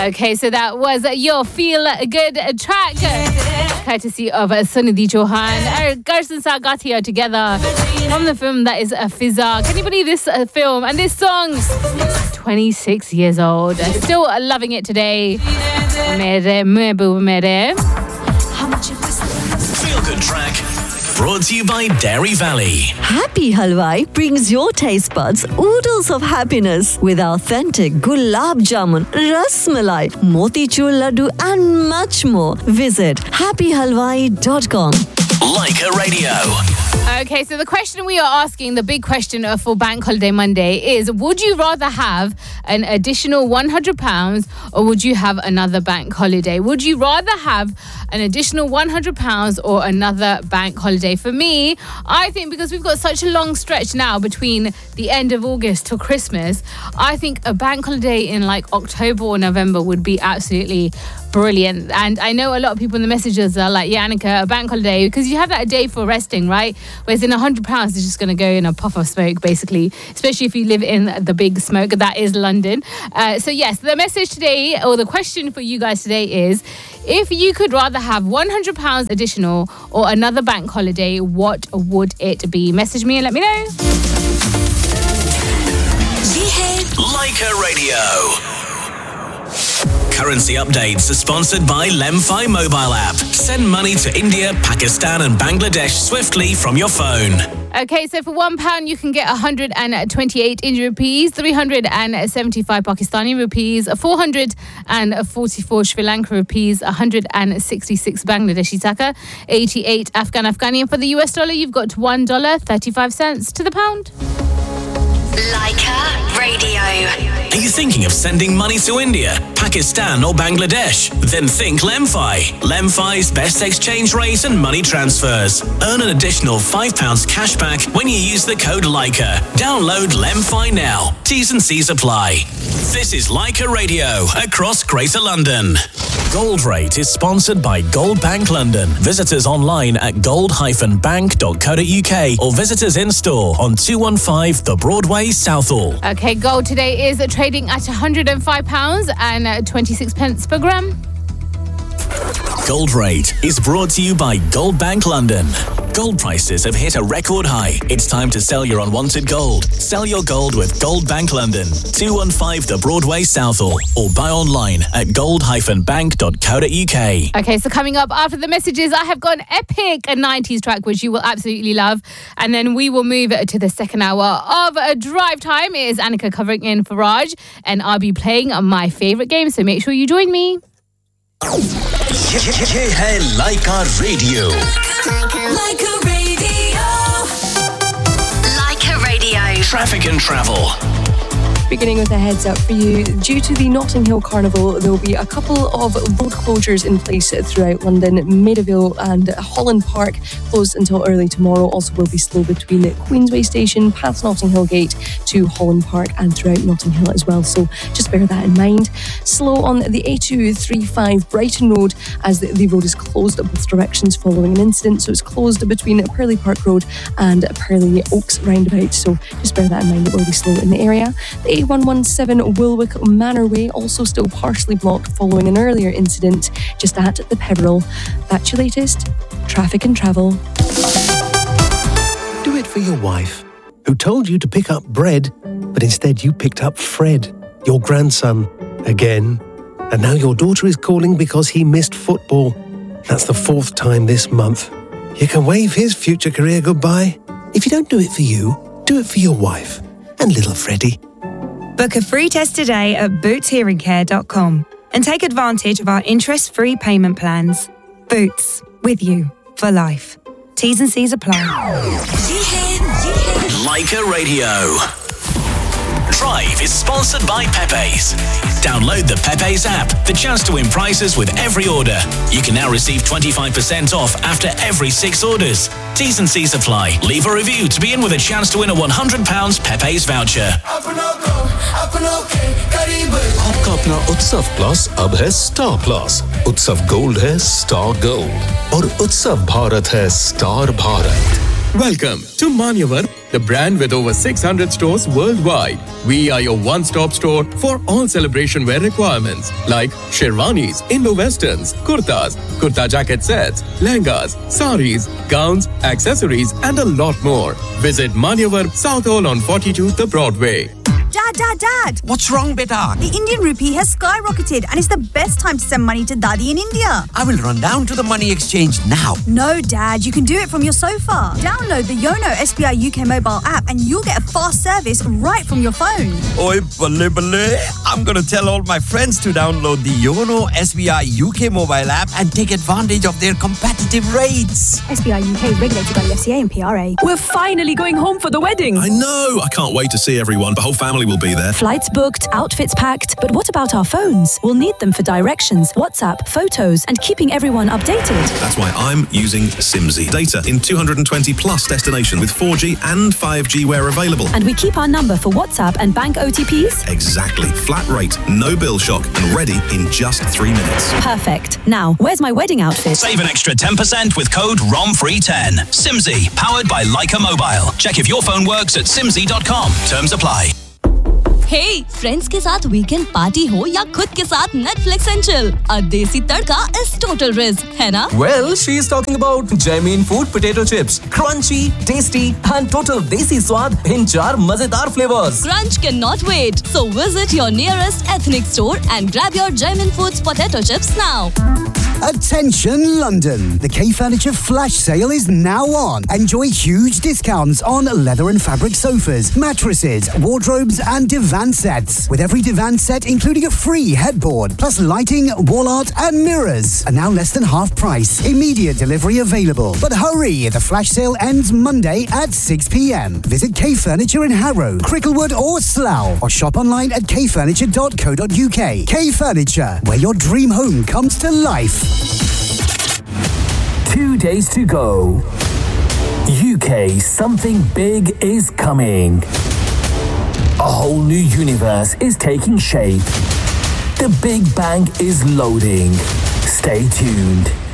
Okay, so that was your Feel Good track, courtesy of Sunidhi Chauhan. Garson Sagati are together from the film that is Fizza. Can you believe this film and this song's 26 years old? Still loving it today. Mere mehboob mere. Feel Good track. Brought to you by Dairy Valley. Happy Halwai brings your taste buds oodles of happiness with authentic gulab jamun, ras malai, motichur laddu and much more. Visit happyhalwai.com. Leica Radio. Okay, so the question we are asking, the big question for Bank Holiday Monday is, would you rather have an additional £100 or would you have another bank holiday? Would you rather have an additional £100 or another bank holiday? For me, I think because we've got such a long stretch now between the end of August till Christmas, I think a bank holiday in like October or November would be absolutely brilliant. And I know a lot of people in the messages are like, yeah, Annika, a bank holiday, because you have that day for resting, right? Whereas in £100 is just going to go in a puff of smoke, basically, especially if you live in the big smoke that is London. So yes, the message today, or the question for you guys today is, if you could rather have £100 additional or another bank holiday, what would it be? Message me and let me know. Leica Radio. Currency updates are sponsored by Lemfi mobile app. Send money to India, Pakistan and Bangladesh swiftly from your phone. Okay, so for £1 you can get 128 Indian rupees, 375 Pakistani rupees, 444 Sri Lanka rupees, 166 Bangladeshi taka, 88 Afghani. And for the US dollar, you've got $1.35 to the pound. Leica Radio. Are you thinking of sending money to India, Pakistan or Bangladesh? Then think Lemfi. Lemfi's best exchange rate and money transfers. Earn an additional £5 cashback when you use the code Leica. Download Lemfi now. T's and C's apply. This is Leica Radio across Greater London. Gold Rate is sponsored by Gold Bank London. Visit us online at gold-bank.co.uk or visit us in store on 215 The Broadway, Southall. Okay, gold today is trading at £105 and 26 pence per gram. Gold Rate is brought to you by Gold Bank London. Gold prices have hit a record high. It's time to sell your unwanted gold. Sell your gold with Gold Bank London, 215 The Broadway, Southall, or buy online at gold-bank.co.uk. Okay, so coming up after the messages, I have got an epic 90s track which you will absolutely love, and then we will move to the second hour of Drive Time. It is Annika covering in for Raj, and I'll be playing my favourite game, so make sure you join me. ये है Leica Radio. Leica Radio. Leica Radio. Traffic and travel. Beginning with a heads up for you, due to the Notting Hill Carnival, there will be a couple of road closures in place throughout London. Maidaville and Holland Park closed until early tomorrow. Also will be slow between Queensway Station past Notting Hill Gate to Holland Park and throughout Notting Hill as well. So just bear that in mind. Slow on the A235 Brighton Road as the road is closed at both directions following an incident. So it's closed between Purley Park Road and Purley Oaks roundabout. So just bear that in mind. It will be slow in the area. The A117 Woolwich Manor Way also still partially blocked following an earlier incident just at the Peveril. That's your latest traffic and travel. Do it for your wife, who told you to pick up bread, but instead you picked up Fred, your grandson, again. And now your daughter is calling because he missed football. That's the 4th time this month. You can wave his future career goodbye. If you don't do it for you, do it for your wife and little Freddie. Book a free test today at bootshearingcare.com and take advantage of our interest-free payment plans. Boots, with you for life. T's and C's apply. Leica Radio. Drive is sponsored by Pepe's. Download the Pepe's app, the chance to win prizes with every order. You can now receive 25% off after every 6 orders. T's and C's apply. Leave a review to be in with a chance to win a £100 Pepe's voucher. आपका अपना उत्सव plus अब है star plus. उत्सव gold है star gold और उत्सव भारत है star Bharat. Welcome to Manyavar, the brand with over 600 stores worldwide. We are your one-stop store for all celebration wear requirements like sherwanis, Indo-westerns, kurtas, kurta jacket sets, lehengas, saris, gowns, accessories and a lot more. Visit Manyavar, South Hall on 42th the Broadway. Dad! What's wrong, beta? The Indian rupee has skyrocketed and it's the best time to send money to Dadi in India. I will run down to the money exchange now. No, Dad, you can do it from your sofa. Download the Yono SBI UK mobile app and you'll get a fast service right from your phone. Oi, balle. I'm going to tell all my friends to download the Yono SBI UK mobile app and take advantage of their competitive rates. SBI UK regulated by the FCA and PRA. We're finally going home for the wedding. I know. I can't wait to see everyone. The whole family will be there. Flights booked, outfits packed. But what about our phones? We'll need them for directions, WhatsApp, photos, and keeping everyone updated. That's why I'm using Simsy. Data in 220 plus destinations with 4G and 5G where available. And we keep our number for WhatsApp and bank OTPs? Exactly. Flat rate, no bill shock, and ready in just 3 minutes. Perfect. Now, where's my wedding outfit? Save an extra 10% with code ROMFREE10. Simsy, powered by Leica Mobile. Check if your phone works at simsy.com. Terms apply. Hey, friends के साथ weekend party हो या खुद के साथ Netflix and chill. A Desi Tadka is total risk, है ना? Well, she's talking about Jamin Food potato chips. Crunchy, tasty and total Desi swad in 4 मजेदार flavors. Crunch cannot wait. So visit your nearest ethnic store and grab your Jamin Foods potato chips now. Attention London! The K Furniture flash sale is now on. Enjoy huge discounts on leather and fabric sofas, mattresses, wardrobes and divan sets. With every divan set including a free headboard, plus lighting, wall art and mirrors. And now less than half price. Immediate delivery available. But hurry! The flash sale ends Monday at 6 p.m. Visit K Furniture in Harrow, Cricklewood or Slough. Or shop online at kfurniture.co.uk. K Furniture, where your dream home comes to life. 2 days to go. UK, something big is coming. A whole new universe is taking shape. The Big Bang is loading. Stay tuned.